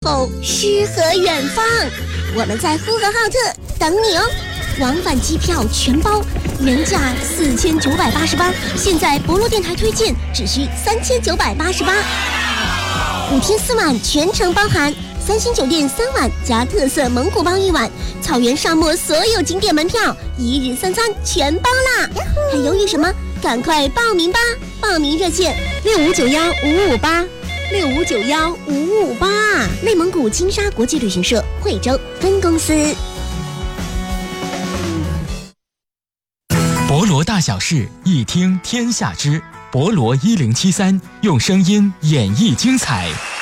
否诗和远方？我们在呼和浩特等你哦。往返机票全包，原价4988，现在博罗电台推荐只需3988，5天4晚全程包含3星酒店3晚加特色蒙古包1晚，草原沙漠所有景点门票，1日3餐全包啦！还犹豫什么？赶快报名吧！报名热线65915558，65915558，内蒙古金沙国际旅行社惠州分公司。 博罗大小事，一听天下知。博罗1073，用声音演绎精彩。